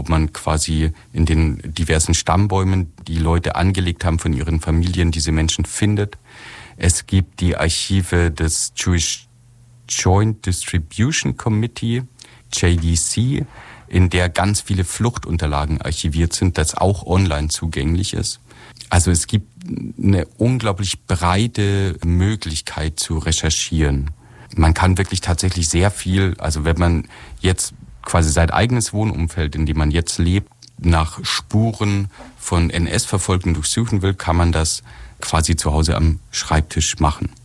man quasi in den diversen Stammbäumen, die Leute angelegt haben von ihren Familien, diese Menschen findet. Es gibt die Archive des Jewish Joint Distribution Committee, JDC, in der ganz viele Fluchtunterlagen archiviert sind, das auch online zugänglich ist. Also es gibt eine unglaublich breite Möglichkeit zu recherchieren. Man kann wirklich tatsächlich sehr viel, also wenn man jetzt quasi sein eigenes Wohnumfeld, in dem man jetzt lebt, nach Spuren von NS-Verfolgten durchsuchen will, kann man das quasi zu Hause am Schreibtisch machen.